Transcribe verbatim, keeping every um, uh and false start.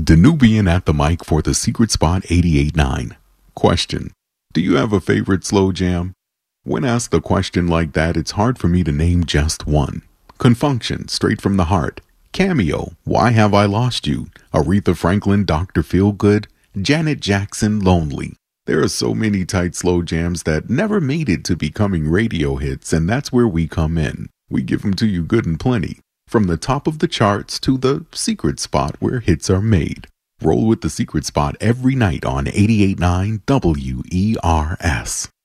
Danubian at the mic for the Secret Spot eighty-eight point nine. Question: do you have a favorite slow jam? When asked a question like that, it's hard for me to name just one. Confunction, Straight from the Heart. Cameo, Why Have I Lost You? Aretha Franklin, Doctor Feelgood. Janet Jackson, Lonely. There are so many tight slow jams that never made it to becoming radio hits, and that's where we come in. We give them to you good and plenty. From the top of the charts to the secret spot where hits are made. Roll with the Secret Spot every night on eighty-eight point nine W E R S.